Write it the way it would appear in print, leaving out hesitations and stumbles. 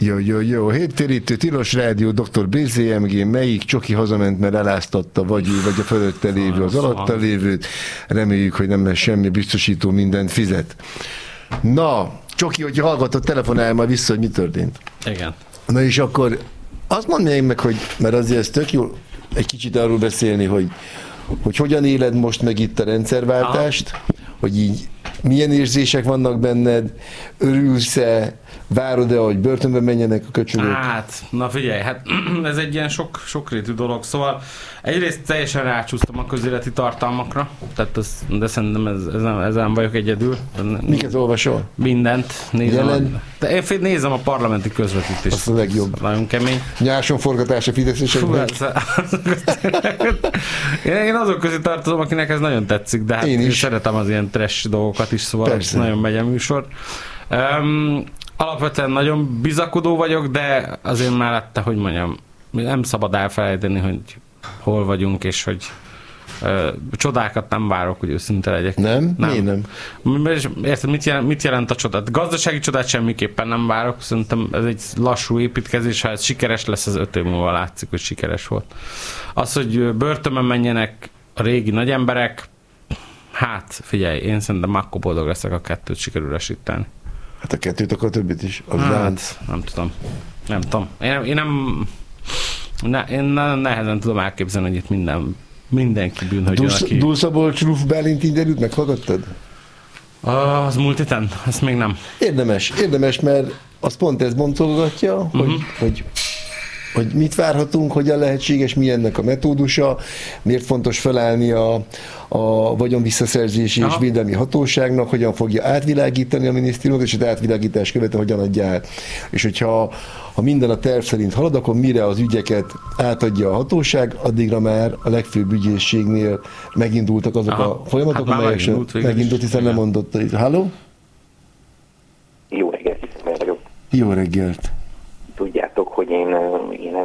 Jó. Héttérítő, Tilos Rádió, Dr. BZMG, melyik csoki hazament, mert eláztatta, vagy ő, vagy a fölötte lévő, az alatta lévőt. Reméljük, hogy nem lesz semmi, biztosító mindent fizet. Na, csoki, hogyha hallgatott, telefonálj majd vissza, hogy mi történt. Igen. Na és akkor azt mondja meg, hogy, mert azért ez tök jó, egy kicsit arról beszélni, hogy hogyan éled most meg itt a rendszerváltást, hogy így milyen érzések vannak benned, örülsz-e, várod-e, hogy börtönbe menjenek a köcsögök? Hát, na figyelj, ez egy ilyen sokrétű dolog, szóval egyrészt teljesen rácsúsztam a közéleti tartalmakra, tehát de szerintem ezen vagyok egyedül. Miket olvasol? Mindent. Nézem. De én nézem a parlamenti közvetítést. Azt a legjobb. Nagyon kemény. Nyárson forgatása fideszeseknek. Én azok közé tartozom, akinek ez nagyon tetszik, de hát én szeretem az ilyen trash dolgokat is, szóval persze. Nagyon megy a műsor. Alapvetően nagyon bizakodó vagyok, de azért mellette, hogy mondjam, nem szabad elfelejteni, hogy hol vagyunk, és hogy csodákat nem várok, hogy őszinte legyek. Nem? Miért nem? Érted, mit jelent a csodát? Gazdasági csodát semmiképpen nem várok, szerintem ez egy lassú építkezés, ha ez sikeres lesz, az 5 év múlva látszik, hogy sikeres volt. Az, hogy börtönben menjenek a régi nagy emberek, hát figyelj, én szerintem akkor boldog leszek, a 2-t sikerül esíteni. Hát a 2-t, akkor a többit is. Nem tudom. Én nehezen tudom elképzelni, hogy itt mindenki bűnhődjön, aki... Dulszabolcs Ruf Bálint interjút meghallgattad? Az múlt héten? Ezt még nem. Érdemes, mert az pont ez boncolgatja, hogy mit várhatunk, hogyan lehetséges, mi ennek a metódusa, miért fontos felállni a vagyonvisszaszerzési és védelmi hatóságnak, hogyan fogja átvilágítani a minisztériumot, és az átvilágítás követően hogyan adja át. És hogyha minden a terv szerint halad, akkor mire az ügyeket átadja a hatóság, addigra már a legfőbb ügyészségnél megindultak azok a folyamatok, amelyek megindult, hiszen nem mondotta itt. Halló? Jó reggelt, hiszen vagyok. Jó reggelt. Tudjátok, hogy én